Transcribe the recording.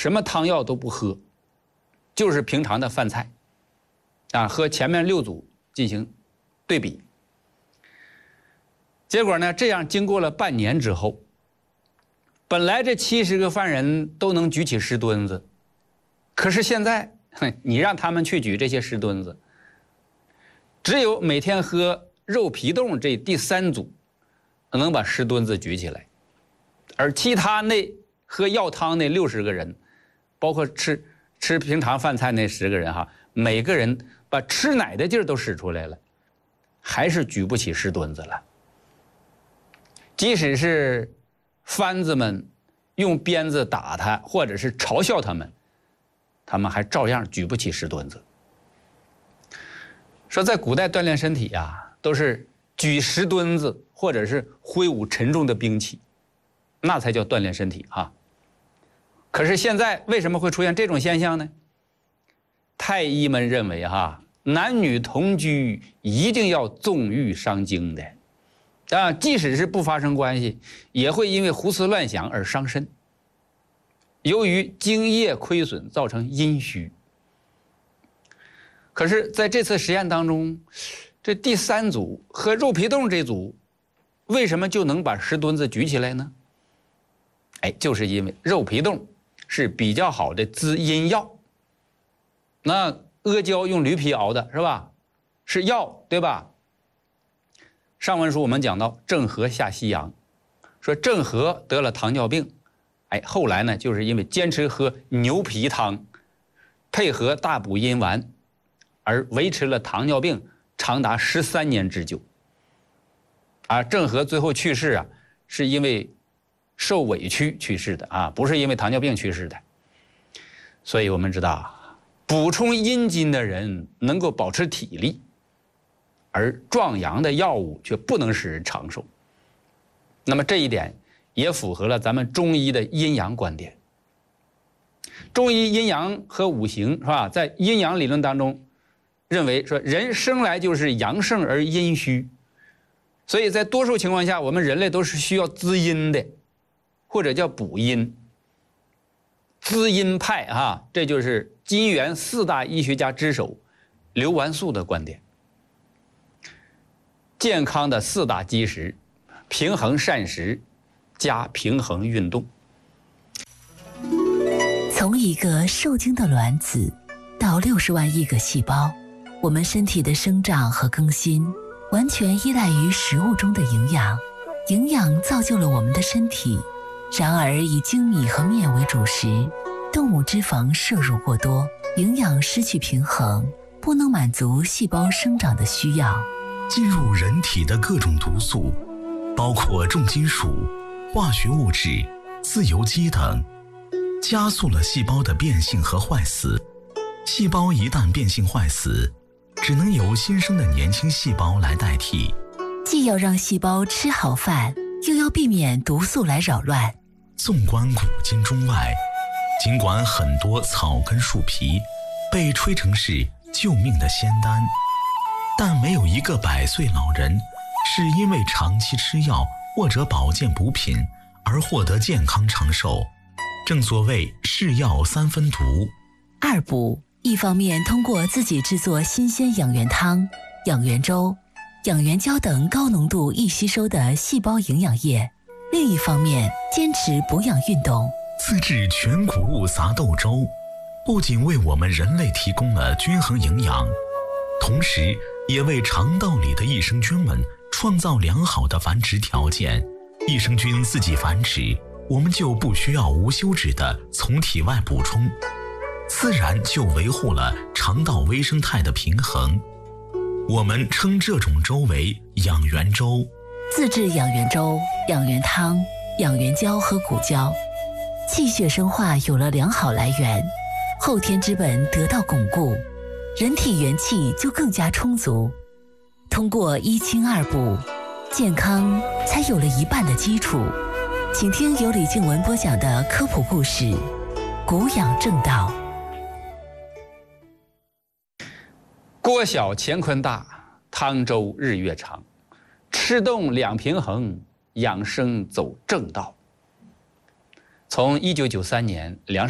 什么汤药都不喝，就是平常的饭菜，和前面6组进行对比。结果呢，这样经过了半年之后，本来这70个犯人都能举起石墩子，可是现在你让他们去举这些石墩子，只有每天喝肉皮冻这第3组能把石墩子举起来，而其他那喝药汤那60个人，包括吃平常饭菜那10个人每个人把吃奶的劲儿都使出来了，还是举不起石墩子了。即使是番子们用鞭子打他，或者是嘲笑他们还照样举不起石墩子。说在古代锻炼身体都是举石墩子或者是挥舞沉重的兵器，那才叫锻炼身体可是现在为什么会出现这种现象呢？太医们认为男女同居一定要纵欲伤精的，即使是不发生关系，也会因为胡思乱想而伤身。由于精液亏损造成阴虚。可是在这次实验当中，这第3组和肉皮冻这组为什么就能把石墩子举起来呢？就是因为肉皮冻是比较好的滋阴药。那阿胶用驴皮熬的是吧？是药，对吧？上文书我们讲到郑和下西洋，说郑和得了糖尿病，后来呢就是因为坚持喝牛皮汤，配合大补阴丸，而维持了糖尿病长达13年之久。郑和最后去世是因为受委屈去世的不是因为糖尿病去世的。所以我们知道补充阴津的人能够保持体力，而壮阳的药物却不能使人长寿。那么这一点也符合了咱们中医的阴阳观点。中医阴阳和五行是吧？在阴阳理论当中认为说人生来就是阳盛而阴虚，所以在多数情况下我们人类都是需要滋阴的，或者叫补阴。滋阴派这就是金元4大医学家之首刘完素的观点。健康的4大基石：平衡膳食加平衡运动。 从一个受精的卵子到60万亿个细胞，我们身体的生长和更新完全依赖于食物中的营养。营养造就了我们的身体，然而以精米和面为主食，动物脂肪摄入过多，营养失去平衡，不能满足细胞生长的需要。 进入人体的各种毒素，包括重金属、化学物质、自由基等，加速了细胞的变性和坏死。细胞一旦变性坏死，只能由新生的年轻细胞来代替。 既要让细胞吃好饭，又要避免毒素来扰乱。 纵观古今中外，尽管很多草根树皮被吹成是救命的仙丹，但没有一个100岁老人是因为长期吃药或者保健补品而获得健康长寿。正所谓是药3分毒。 二补，一方面通过自己制作新鲜养元汤、养元粥、养元胶等高浓度易吸收的细胞营养液，另一方面坚持补养运动。 自制全谷物杂豆粥，不仅为我们人类提供了均衡营养，同时也为肠道里的益生菌们创造良好的繁殖条件。益生菌自己繁殖，我们就不需要无休止的从体外补充，自然就维护了肠道微生态的平衡。我们称这种粥为养元粥。 自制养元粥、养元汤、养元胶和谷胶，气血生化有了良好来源，后天之本得到巩固，人体元气就更加充足。通过1清2补，健康才有了一半的基础。请听由李静文播讲的科普故事《谷养正道》。 锅小乾坤大，汤粥日月长。吃动两平衡，养生走正道。从1993年梁